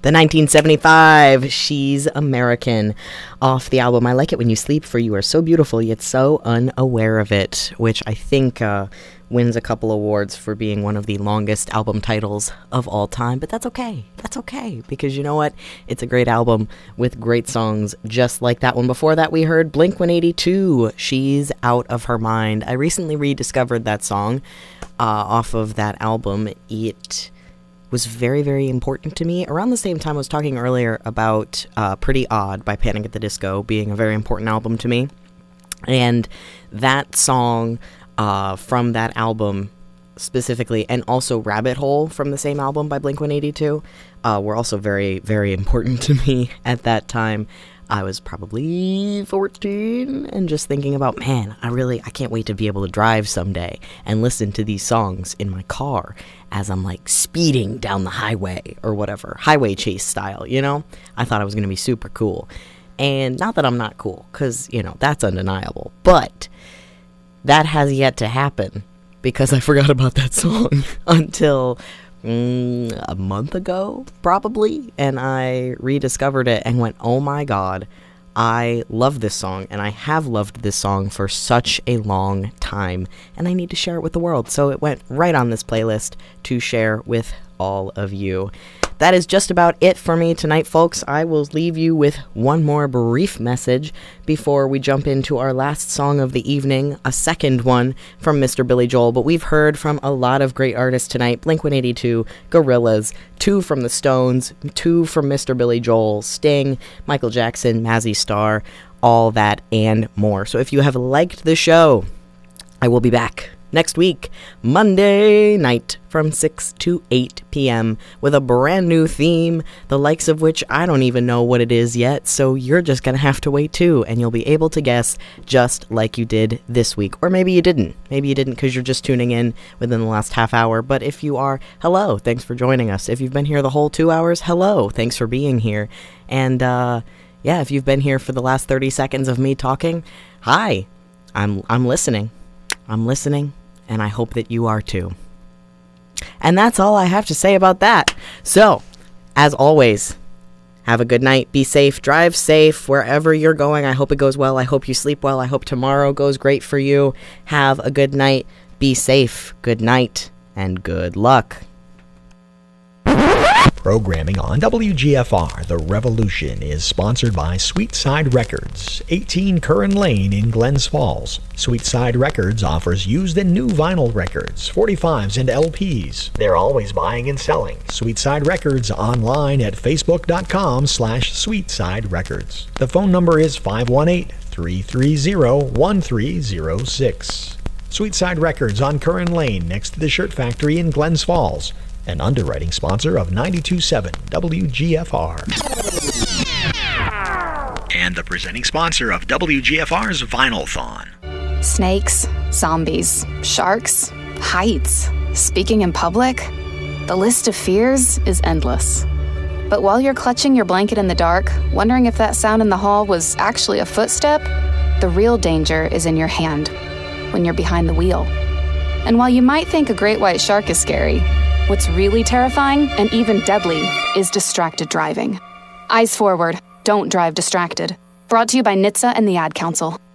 The 1975 She's American off the album I Like It When You Sleep, For You Are So Beautiful Yet So Unaware of It, which I think wins a couple awards for being one of the longest album titles of all time. But that's okay. That's okay, because you know what? It's a great album with great songs just like that one. Before that, we heard Blink-182, She's Out of Her Mind. I recently rediscovered that song off of that album. It was very, very important to me. Around the same time I was talking earlier about Pretty Odd by Panic at the Disco being a very important album to me. And that song from that album specifically, and also Rabbit Hole from the same album by Blink-182, were also very, very important to me at that time. I was probably 14 and just thinking about, man, I can't wait to be able to drive someday and listen to these songs in my car as I'm like speeding down the highway or whatever, highway chase style, you know? I thought I was going to be super cool. And not that I'm not cool, because, you know, that's undeniable. But that has yet to happen because I forgot about that song until a month ago, probably, and I rediscovered it and went, oh my god, I love this song, and I have loved this song for such a long time, and I need to share it with the world, so it went right on this playlist to share with all of you. That is just about it for me tonight, folks. I will leave you with one more brief message before we jump into our last song of the evening, a second one from Mr. Billy Joel. But we've heard from a lot of great artists tonight: Blink-182, Gorillaz, 2 from the Stones, 2 from Mr. Billy Joel, Sting, Michael Jackson, Mazzy Star, all that and more. So if you have liked the show, I will be back next week, Monday night, from 6 to 8 p.m. with a brand new theme, the likes of which I don't even know what it is yet, so you're just going to have to wait too, and you'll be able to guess just like you did this week. Or maybe you didn't. Maybe you didn't because you're just tuning in within the last half hour, but if you are, hello, thanks for joining us. If you've been here the whole 2 hours, hello, thanks for being here. And, yeah, if you've been here for the last 30 seconds of me talking, hi, I'm listening. I'm listening. And I hope that you are too. And that's all I have to say about that. So, as always, have a good night. Be safe. Drive safe wherever you're going. I hope it goes well. I hope you sleep well. I hope tomorrow goes great for you. Have a good night. Be safe. Good night. And good luck. Programming on WGFR The Revolution is sponsored by Sweetside Records, 18 Curran Lane in Glens Falls. Sweetside Records offers used and new vinyl records, 45s and LPs. They're always buying and selling. Sweetside Records online at facebook.com/Sweetside Records. The phone number is 518-330-1306. Sweetside Records on Curran Lane next to the Shirt Factory in Glens Falls. An underwriting sponsor of 92.7 WGFR. And the presenting sponsor of WGFR's Vinyl-thon. Snakes, zombies, sharks, heights, speaking in public. The list of fears is endless. But while you're clutching your blanket in the dark, wondering if that sound in the hall was actually a footstep, the real danger is in your hand, when you're behind the wheel. And while you might think a great white shark is scary, what's really terrifying and even deadly is distracted driving. Eyes forward, don't drive distracted. Brought to you by NHTSA and the Ad Council.